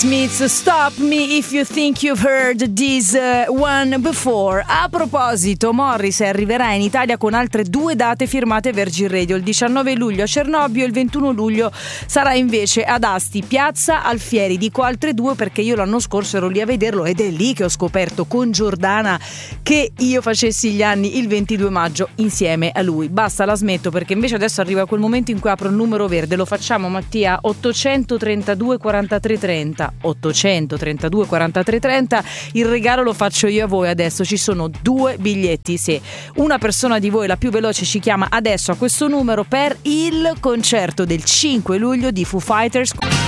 Smith, Stop Me If You Think You've Heard This One Before. A proposito, Morrissey arriverà in Italia con altre 2 date firmate Virgin Radio, il 19 luglio a Cernobbio e il 21 luglio sarà invece ad Asti, Piazza Alfieri. Dico altre 2 perché io l'anno scorso ero lì a vederlo ed è lì che ho scoperto con Giordana che io facessi gli anni il 22 maggio insieme a lui. Basta, la smetto perché invece adesso arriva quel momento in cui apro il numero verde. Lo facciamo, Mattia? 832 43 30 832 43 30. Il regalo lo faccio io a voi adesso. Ci sono 2 biglietti se una persona di voi, la più veloce, ci chiama adesso a questo numero per il concerto del 5 luglio di Foo Fighters.